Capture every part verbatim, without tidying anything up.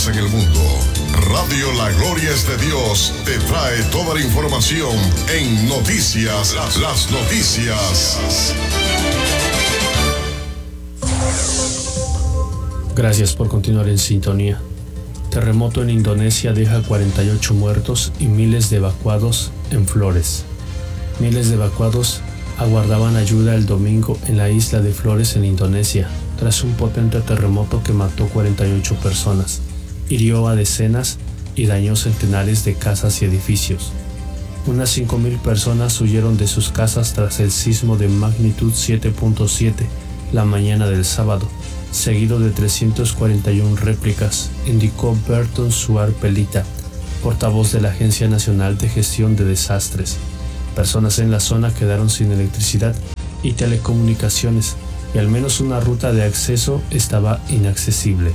en el mundo. Radio La Gloria es de Dios te trae toda la información en Noticias, las noticias. Gracias por continuar en sintonía. Terremoto en Indonesia deja cuarenta y ocho muertos y miles de evacuados en Flores. Miles de evacuados aguardaban ayuda el domingo en la isla de Flores en Indonesia, tras un potente terremoto que mató cuarenta y ocho personas, hirió a decenas y dañó centenares de casas y edificios. Unas cinco mil personas huyeron de sus casas tras el sismo de magnitud siete punto siete la mañana del sábado, seguido de trescientas cuarenta y una réplicas, indicó Berton Suar Pelita, portavoz de la Agencia Nacional de Gestión de Desastres. Personas en la zona quedaron sin electricidad y telecomunicaciones, y al menos una ruta de acceso estaba inaccesible.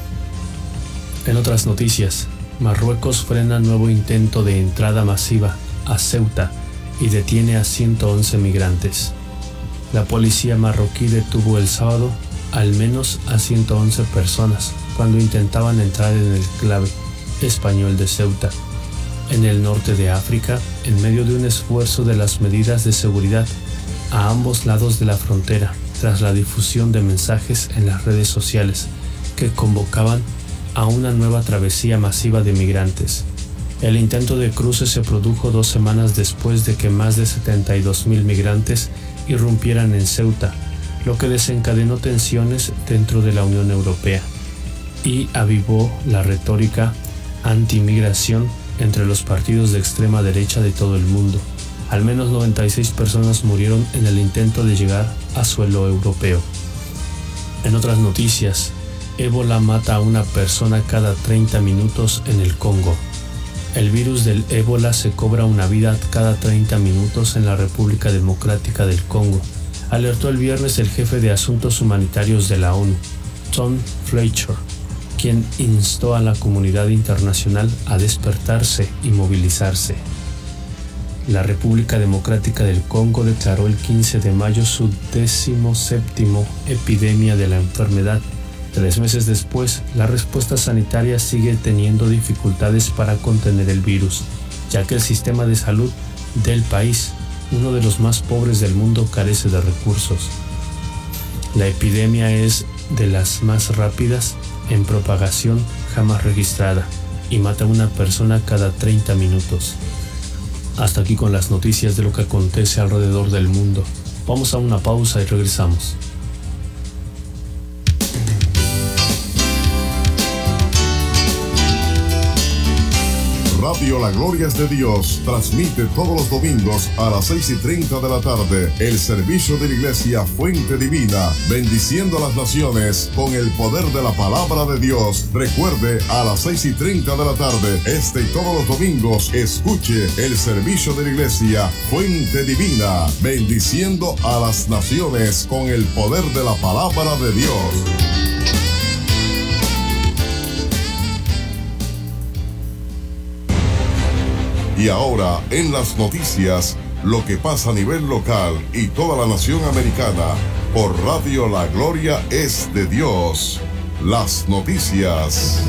En otras noticias, Marruecos frena nuevo intento de entrada masiva a Ceuta y detiene a ciento once migrantes. La policía marroquí detuvo el sábado al menos a ciento once personas cuando intentaban entrar en el enclave español de Ceuta, en el norte de África, en medio de un esfuerzo de las medidas de seguridad a ambos lados de la frontera, tras la difusión de mensajes en las redes sociales que convocaban a una nueva travesía masiva de migrantes. El intento de cruce se produjo dos semanas después de que más de setenta y dos mil migrantes irrumpieran en Ceuta, lo que desencadenó tensiones dentro de la Unión Europea y avivó la retórica anti-migración entre los partidos de extrema derecha de todo el mundo. Al menos noventa y seis personas murieron en el intento de llegar a suelo europeo. En otras noticias, ébola mata a una persona cada treinta minutos en el Congo. El virus del ébola se cobra una vida cada treinta minutos en la República Democrática del Congo, alertó el viernes el jefe de Asuntos Humanitarios de la ONU, Tom Fletcher, quien instó a la comunidad internacional a despertarse y movilizarse. La República Democrática del Congo declaró el quince de mayo su decimoséptimo epidemia de la enfermedad. Tres meses después, la respuesta sanitaria sigue teniendo dificultades para contener el virus, ya que el sistema de salud del país, uno de los más pobres del mundo, carece de recursos. La epidemia es de las más rápidas en propagación jamás registrada y mata a una persona cada treinta minutos. Hasta aquí con las noticias de lo que acontece alrededor del mundo. Vamos a una pausa y regresamos. Radio La Gloria es de Dios transmite todos los domingos a las seis y treinta de la tarde el servicio de la Iglesia Fuente Divina, bendiciendo a las naciones con el poder de la palabra de Dios. Recuerde, a las seis y treinta de la tarde, este y todos los domingos, escuche el servicio de la Iglesia Fuente Divina, bendiciendo a las naciones con el poder de la palabra de Dios. Y ahora, en las noticias, lo que pasa a nivel local y toda la nación americana, por Radio La Gloria es de Dios. Las noticias.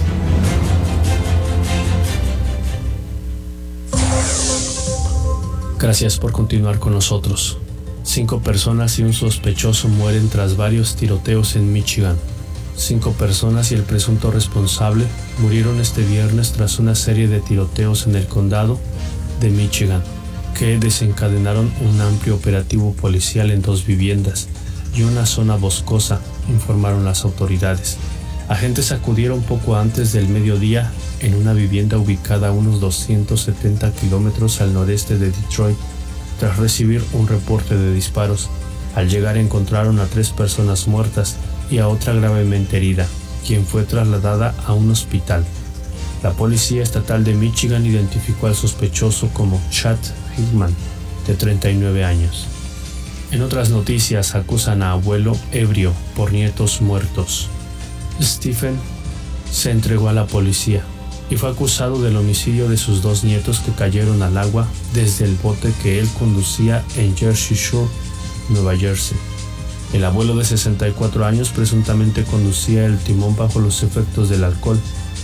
Gracias por continuar con nosotros. Cinco personas y un sospechoso mueren tras varios tiroteos en Michigan. Cinco personas y el presunto responsable murieron este viernes tras una serie de tiroteos en el condado de Michigan, que desencadenaron un amplio operativo policial en dos viviendas y una zona boscosa, informaron las autoridades. Agentes acudieron poco antes del mediodía en una vivienda ubicada a unos doscientos setenta kilómetros al noreste de Detroit, tras recibir un reporte de disparos. Al llegar encontraron a tres personas muertas y a otra gravemente herida, quien fue trasladada a un hospital. La Policía Estatal de Michigan identificó al sospechoso como Chad Hickman, de treinta y nueve años. En otras noticias, acusan a abuelo ebrio por nietos muertos. Stephen se entregó a la policía y fue acusado del homicidio de sus dos nietos que cayeron al agua desde el bote que él conducía en Jersey Shore, Nueva Jersey. El abuelo de sesenta y cuatro años presuntamente conducía el timón bajo los efectos del alcohol,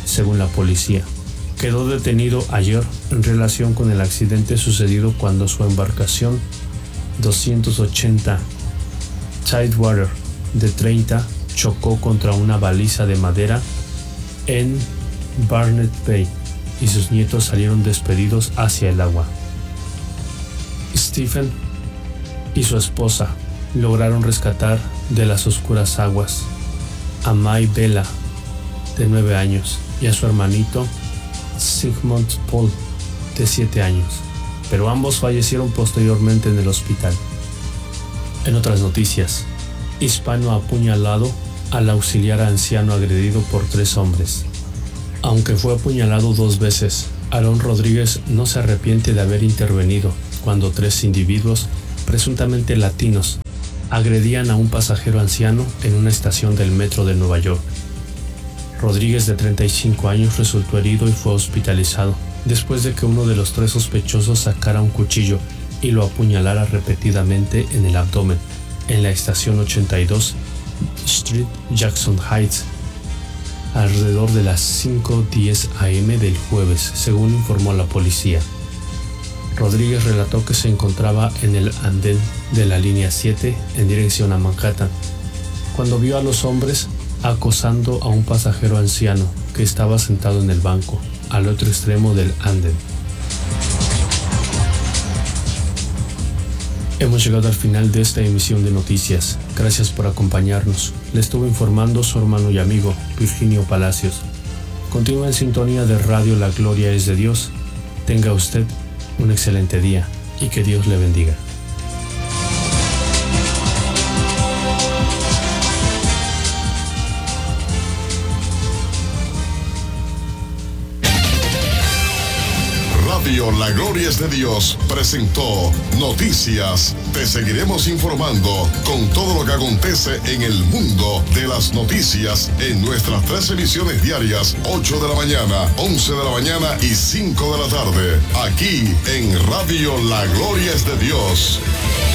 según la policía. Quedó detenido ayer en relación con el accidente sucedido cuando su embarcación doscientos ochenta Tidewater de treinta chocó contra una baliza de madera en Barnett Bay y sus nietos salieron despedidos hacia el agua. Stephen y su esposa lograron rescatar de las oscuras aguas a May Bella, de nueve años, y a su hermanito Sigmund Paul, de siete años, pero ambos fallecieron posteriormente en el hospital. En otras noticias, hispano apuñalado al auxiliar anciano agredido por tres hombres. Aunque fue apuñalado dos veces, Aarón Rodríguez no se arrepiente de haber intervenido cuando tres individuos, presuntamente latinos, agredían a un pasajero anciano en una estación del metro de Nueva York. Rodríguez, de treinta y cinco años, resultó herido y fue hospitalizado después de que uno de los tres sospechosos sacara un cuchillo y lo apuñalara repetidamente en el abdomen en la estación ochenta y dos Street, Jackson Heights, alrededor de las cinco diez a eme del jueves, según informó la policía. Rodríguez relató que se encontraba en el andén de la línea siete en dirección a Manhattan, cuando vio a los hombres acosando a un pasajero anciano que estaba sentado en el banco, al otro extremo del andén. Hemos llegado al final de esta emisión de noticias. Gracias por acompañarnos. Le estuvo informando su hermano y amigo, Virginio Palacios. Continúa en sintonía de Radio La Gloria es de Dios. Tenga usted un excelente día y que Dios le bendiga. Radio La Gloria es de Dios presentó Noticias. Te seguiremos informando con todo lo que acontece en el mundo de las noticias en nuestras tres emisiones diarias, ocho de la mañana, once de la mañana y cinco de la tarde, aquí en Radio La Gloria es de Dios.